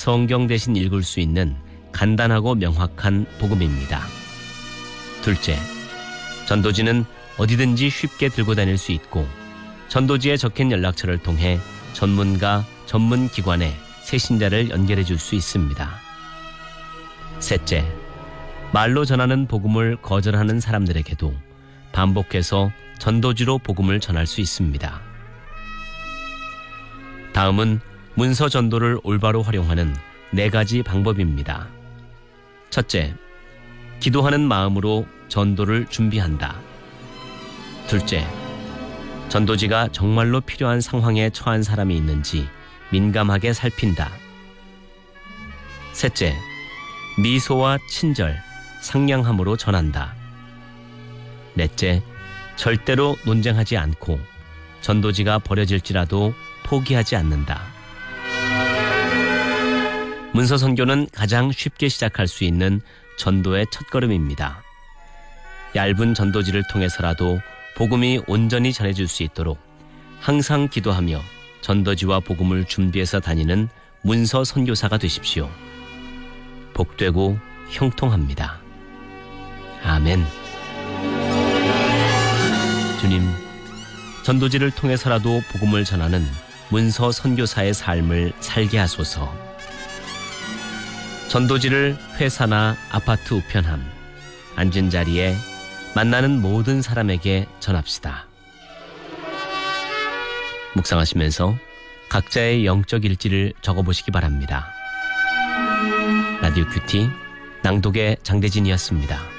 성경 대신 읽을 수 있는 간단하고 명확한 복음입니다. 둘째, 전도지는 어디든지 쉽게 들고 다닐 수 있고 전도지에 적힌 연락처를 통해 전문가, 전문기관에 새 신자를 연결해 줄 수 있습니다. 셋째, 말로 전하는 복음을 거절하는 사람들에게도 반복해서 전도지로 복음을 전할 수 있습니다. 다음은 문서 전도를 올바로 활용하는 4가지 방법입니다. 첫째, 기도하는 마음으로 전도를 준비한다. 둘째, 전도지가 정말로 필요한 상황에 처한 사람이 있는지 민감하게 살핀다. 셋째, 미소와 친절, 상냥함으로 전한다. 넷째, 절대로 논쟁하지 않고 전도지가 버려질지라도 포기하지 않는다. 문서 선교는 가장 쉽게 시작할 수 있는 전도의 첫걸음입니다. 얇은 전도지를 통해서라도 복음이 온전히 전해질 수 있도록 항상 기도하며 전도지와 복음을 준비해서 다니는 문서 선교사가 되십시오. 복되고 형통합니다. 아멘. 주님, 전도지를 통해서라도 복음을 전하는 문서 선교사의 삶을 살게 하소서. 전도지를 회사나 아파트 우편함, 앉은 자리에 만나는 모든 사람에게 전합시다. 묵상하시면서 각자의 영적 일지를 적어보시기 바랍니다. 라디오 큐티 낭독의 장대진이었습니다.